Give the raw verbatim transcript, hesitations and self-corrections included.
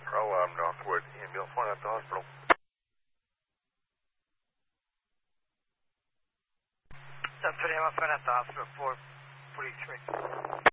Pro, um, Northwood, ambulance one at the hospital. seven fifty, I'm at the hospital, four forty-three.